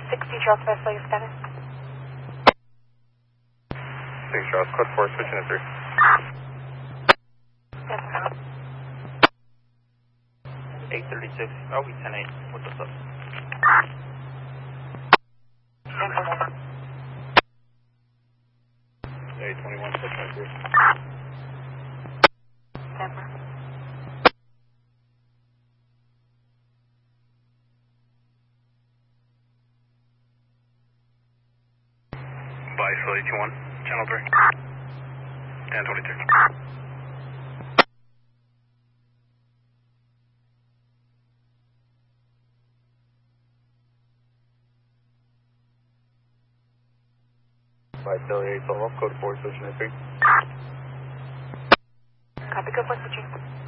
60 Charles Wesley, Spanish. 6 Charles, code 4, switching to 3. Yes, sir. 836, oh, we 10-8, what's up? Hey, 21, switching to 3. Denver. By Philly 21, channel 3. 1022. By Philly 8 Solo, code 4, switching to 3. Copy, good one, switching.